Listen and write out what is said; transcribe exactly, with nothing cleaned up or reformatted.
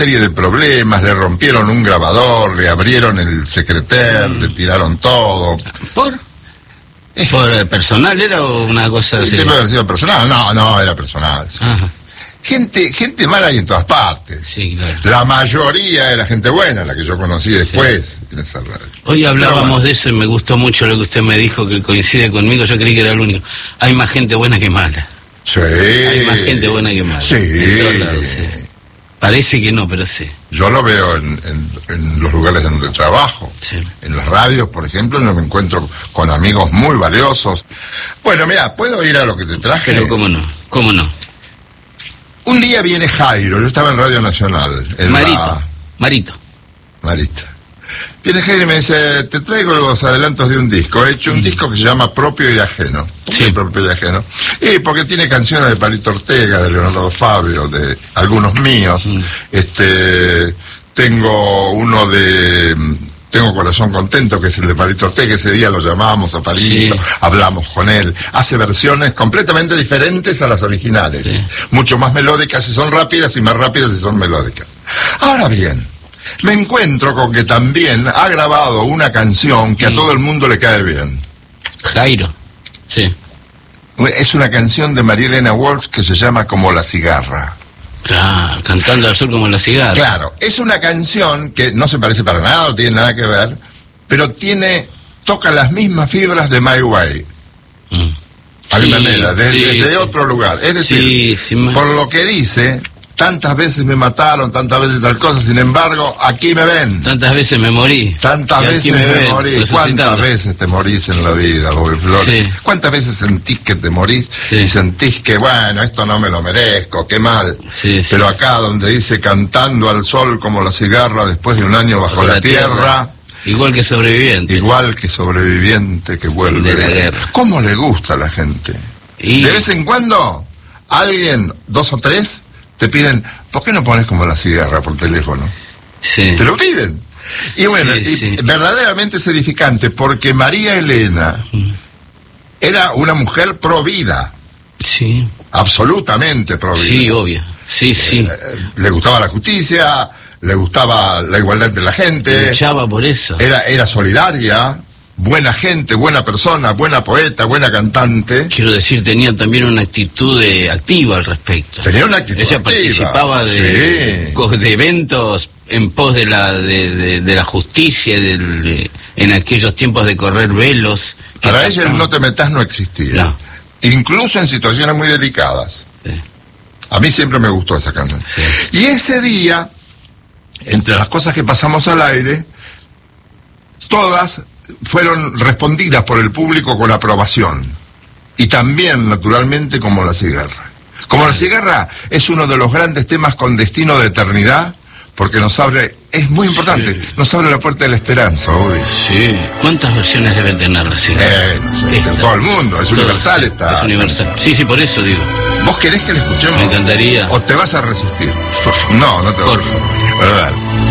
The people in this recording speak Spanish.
serie de problemas, le rompieron un grabador, le abrieron el secreter, mm. le tiraron todo. ¿Por? ¿Por personal era o una cosa así? ¿Debe haber sido personal? No, no, era personal. Sí. Ajá. Gente, gente mala hay en todas partes. Sí, claro. La mayoría era gente buena, la que yo conocí después sí. en esa radio. Hoy hablábamos bueno. de eso y me gustó mucho lo que usted me dijo, que coincide conmigo. Yo creí que era el único. Hay más gente buena que mala. Sí. Hay más gente buena que mala. Sí. En todos lados, sí. Parece que no, pero sí. Yo lo veo en, en, en los lugares donde trabajo. Sí. En las radios, por ejemplo, no me encuentro con amigos muy valiosos. Bueno, mira, ¿puedo ir a lo que te traje? Pero cómo no, cómo no. Un día viene Jairo, yo estaba en Radio Nacional. En Marito, la... Marito. Marita. Viene Jairo y me dice, te traigo los adelantos de un disco. He hecho un mm. disco que se llama Propio y Ajeno. Sí. Propio y Ajeno. Y porque tiene canciones de Palito Ortega, de Leonardo Fabio, de algunos míos. Mm. Este, tengo uno de... Tengo Corazón Contento, que es el de Palito Ortega, ese día lo llamábamos a Palito, sí. hablamos con él, hace versiones completamente diferentes a las originales, sí. mucho más melódicas si son rápidas y más rápidas si son melódicas. Ahora bien, me encuentro con que también ha grabado una canción que sí. a todo el mundo le cae bien. Jairo, sí. Es una canción de María Elena Walsh que se llama Como la cigarra. Claro, Cantando al Sol como la cigarra. Claro, es una canción que no se parece para nada, no tiene nada que ver, pero tiene, toca las mismas fibras de My Way. Mm. A mi sí, manera, desde, sí, desde sí. otro lugar. Es decir, sí, sí, por lo que dice, tantas veces me mataron, tantas veces tal cosa, sin embargo, aquí me ven. Tantas veces me morí. Tantas veces me, me morí. ¿Cuántas veces te morís en la vida, Bobby Flores? Sí. ¿Cuántas veces sentís que te morís sí. y sentís que, bueno, esto no me lo merezco, qué mal? Sí, Pero sí. acá donde dice Cantando al Sol como la cigarra después de un año bajo, bajo la, la tierra, tierra, igual que sobreviviente. Igual que sobreviviente que vuelve. De la guerra. ¿Cómo le gusta a la gente? Y... De vez en cuando, alguien, dos o tres, te piden, ¿por qué no pones como la cigarra por teléfono? Sí. Te lo piden. Y bueno, sí, y sí. verdaderamente es edificante, porque María Elena mm. era una mujer pro vida. Sí. Absolutamente pro vida. Sí, obvio. Sí, sí. Eh, le gustaba la justicia, le gustaba la igualdad entre la gente. Luchaba por eso. Era, era solidaria. Buena gente, buena persona, buena poeta, buena cantante. Quiero decir, tenía también una actitud de, activa al respecto. Tenía una actitud Ella activa. participaba de, sí. de eventos en pos de la de, de, de la justicia, de, de, en aquellos tiempos de correr velos. Para ella el No te metas no existía. No. Incluso en situaciones muy delicadas. Sí. A mí siempre me gustó esa canción. Sí. Y ese día, entre las cosas que pasamos al aire, todas fueron respondidas por el público con aprobación. Y también, naturalmente, Como la cigarra. Como la cigarra es uno de los grandes temas con destino de eternidad, porque nos abre, es muy importante, sí. nos abre la puerta de la esperanza, obvio. Sí. ¿Cuántas versiones deben tener la cigarra? Eh, no sé, esta, todo el mundo, es todo, universal esta. Es universal. Sí, sí, por eso digo. ¿Vos querés que la escuchemos? Me encantaría. ¿O te vas a resistir? Por favor. No, no te vas por a resistir. Por favor.